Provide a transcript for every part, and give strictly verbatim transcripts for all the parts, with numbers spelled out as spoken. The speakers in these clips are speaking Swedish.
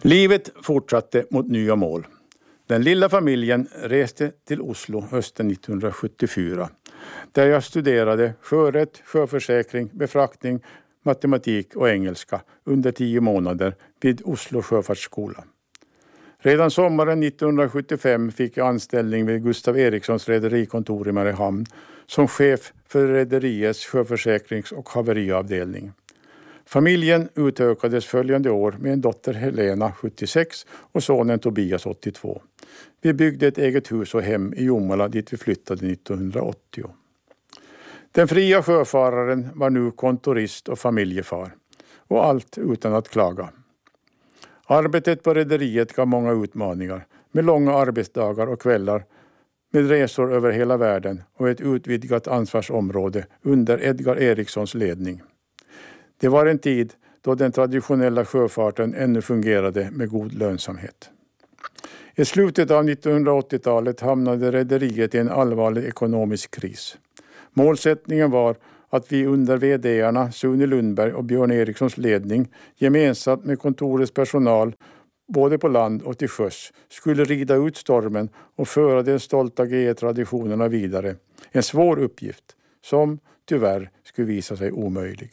Livet fortsatte mot nya mål. Den lilla familjen reste till Oslo hösten nittonhundrasjuttiofyra, där jag studerade sjörätt, sjöförsäkring, befraktning, matematik och engelska under tio månader vid Oslo sjöfartsskola. Redan sommaren nittonhundrasjuttiofem fick jag anställning vid Gustav Erikssons rederikontor i Mariehamn som chef för rederiets sjöförsäkrings- och haveriavdelning. Familjen utökades följande år med en dotter Helena sjuttiosex och sonen Tobias åttiotvå. Vi byggde ett eget hus och hem i Jomala dit vi flyttade nittonhundraåttio. Den fria sjöfararen var nu kontorist och familjefar. Och allt utan att klaga. Arbetet på rederiet gav många utmaningar med långa arbetsdagar och kvällar med resor över hela världen och ett utvidgat ansvarsområde under Edgar Erikssons ledning. Det var en tid då den traditionella sjöfarten ännu fungerade med god lönsamhet. I slutet av nittonhundraåttiotalet hamnade rederiet i en allvarlig ekonomisk kris. Målsättningen var att vi under vd-arna Sune Lundberg och Björn Erikssons ledning gemensamt med kontorets personal både på land och till sjöss skulle rida ut stormen och föra de stolta G E-traditionerna vidare. En svår uppgift som tyvärr skulle visa sig omöjlig.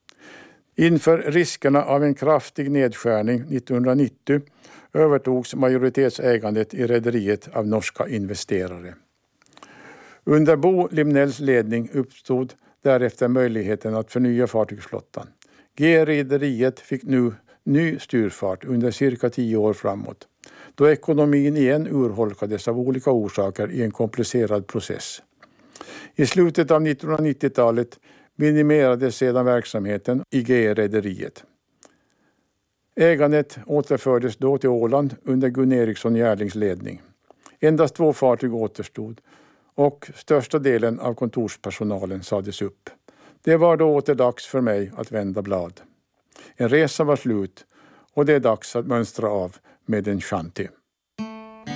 Inför riskerna av en kraftig nedskärning nittonhundranittio övertogs majoritetsägandet i rederiet av norska investerare. Under Bo Limnells ledning uppstod därefter möjligheten att förnya fartygsflottan. G E-rederiet fick nu ny styrfart under cirka tio år framåt, då ekonomin igen urholkades av olika orsaker i en komplicerad process. I slutet av nittonhundranittiotalet minimerades sedan verksamheten i G E-rederiet. Ägandet återfördes då till Åland under Gun Eriksson Järlings ledning. Endast två fartyg återstod och största delen av kontorspersonalen sades upp. Det var då åter dags för mig att vända blad. En resa var slut och det är dags att mönstra av med en shanty.